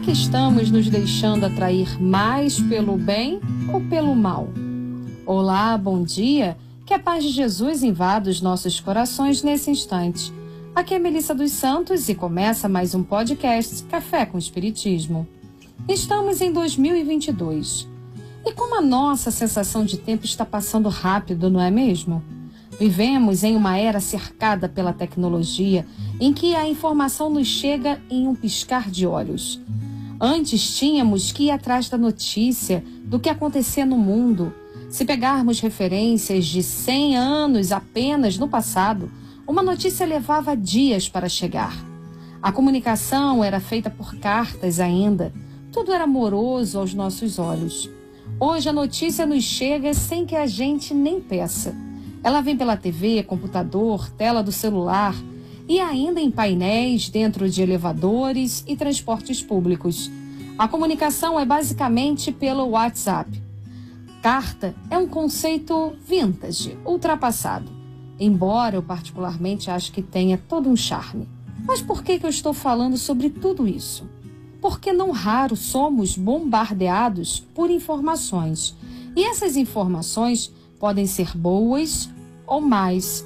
que estamos nos deixando atrair mais pelo bem ou pelo mal? Olá, bom dia. Que a paz de Jesus invada os nossos corações nesse instante. Aqui é Melissa dos Santos e começa mais um podcast Café com Espiritismo. Estamos em 2022. E como a nossa sensação de tempo está passando rápido, não é mesmo? Vivemos em uma era cercada pela tecnologia, em que a informação nos chega em um piscar de olhos. Antes tínhamos que ir atrás da notícia, do que acontecia no mundo. Se pegarmos referências de 100 anos apenas no passado, uma notícia levava dias para chegar. A comunicação era feita por cartas ainda. Tudo era moroso aos nossos olhos. Hoje a notícia nos chega sem que a gente nem peça. Ela vem pela TV, computador, tela do celular e ainda em painéis dentro de elevadores e transportes públicos. A comunicação é basicamente pelo WhatsApp. Carta é um conceito vintage, ultrapassado, embora eu particularmente acho que tenha todo um charme. Mas por que eu estou falando sobre tudo isso? Porque não raro somos bombardeados por informações. E essas informações podem ser boas ou mais,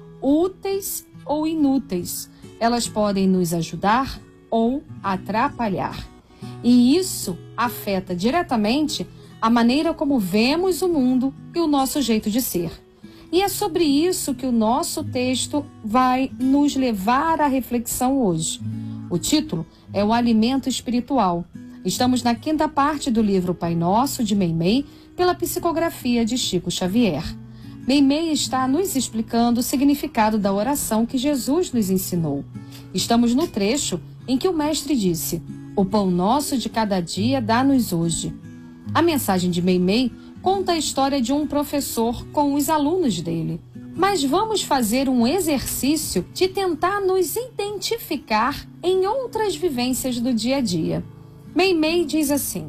úteis ou inúteis. Elas podem nos ajudar ou atrapalhar. E isso afeta diretamente a maneira como vemos o mundo e o nosso jeito de ser. E é sobre isso que o nosso texto vai nos levar à reflexão hoje. O título é O Alimento Espiritual. Estamos na 5ª parte do livro Pai Nosso, de Meimei, pela psicografia de Chico Xavier. Meimei está nos explicando o significado da oração que Jesus nos ensinou. Estamos no trecho em que o mestre disse: "O pão nosso de cada dia dá-nos hoje." A mensagem de Meimei conta a história de um professor com os alunos dele. Mas vamos fazer um exercício de tentar nos identificar em outras vivências do dia a dia. Meimei diz assim: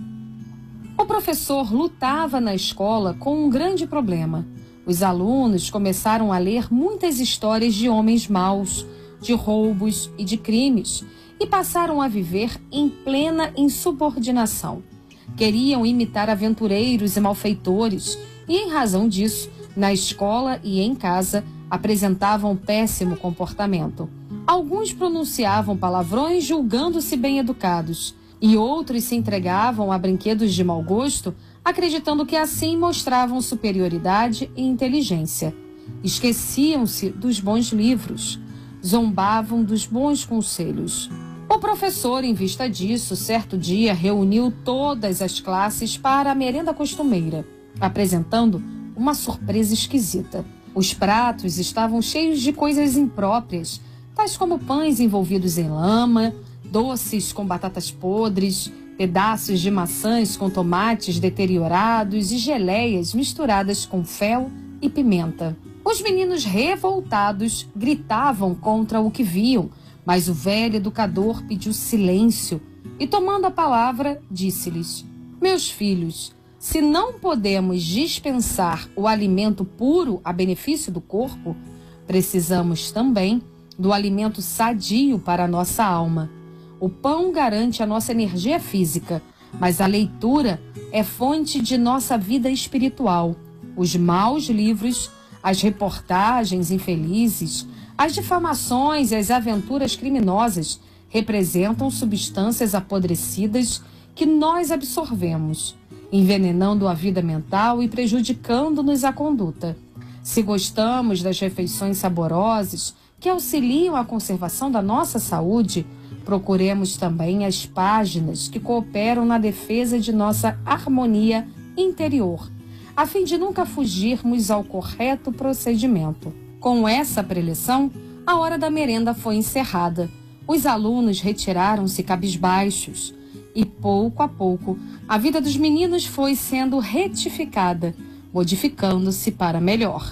o professor lutava na escola com um grande problema. Os alunos começaram a ler muitas histórias de homens maus, de roubos e de crimes, e passaram a viver em plena insubordinação. Queriam imitar aventureiros e malfeitores, e em razão disso, na escola e em casa, apresentavam péssimo comportamento. Alguns pronunciavam palavrões julgando-se bem educados, e outros se entregavam a brinquedos de mau gosto, acreditando que assim mostravam superioridade e inteligência. Esqueciam-se dos bons livros, zombavam dos bons conselhos. O professor, em vista disso, certo dia reuniu todas as classes para a merenda costumeira, apresentando uma surpresa esquisita. Os pratos estavam cheios de coisas impróprias, tais como pães envolvidos em lama, doces com batatas podres, pedaços de maçãs com tomates deteriorados e geleias misturadas com fel e pimenta. Os meninos revoltados gritavam contra o que viam, mas o velho educador pediu silêncio e, tomando a palavra, disse-lhes: "Meus filhos, se não podemos dispensar o alimento puro a benefício do corpo, precisamos também do alimento sadio para a nossa alma. O pão garante a nossa energia física, mas a leitura é fonte de nossa vida espiritual. Os maus livros, as reportagens infelizes, as difamações e as aventuras criminosas representam substâncias apodrecidas que nós absorvemos, envenenando a vida mental e prejudicando-nos a conduta. Se gostamos das refeições saborosas que auxiliam a conservação da nossa saúde, procuremos também as páginas que cooperam na defesa de nossa harmonia interior, a fim de nunca fugirmos ao correto procedimento." Com essa preleção, a hora da merenda foi encerrada. Os alunos retiraram-se cabisbaixos e, pouco a pouco, a vida dos meninos foi sendo retificada, modificando-se para melhor.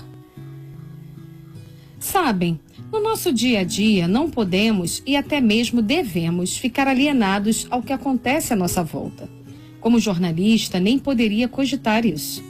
Sabem, no nosso dia a dia não podemos e até mesmo devemos ficar alienados ao que acontece à nossa volta. Como jornalista, nem poderia cogitar isso.